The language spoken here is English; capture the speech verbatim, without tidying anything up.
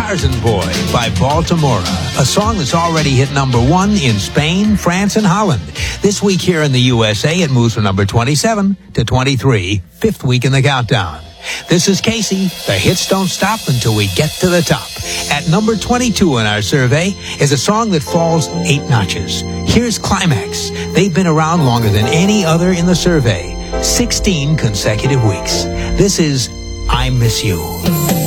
Tarzan Boy by Baltimora, a song that's already hit number one in Spain, France, and Holland. This week here in the U S A, it moves from number twenty-seven to twenty-three, fifth week in the countdown. This is Casey. The hits don't stop until we get to the top. At number twenty-two in our survey is a song that falls eight notches. Here's Climax. They've been around longer than any other in the survey. sixteen consecutive weeks. This is I Miss You.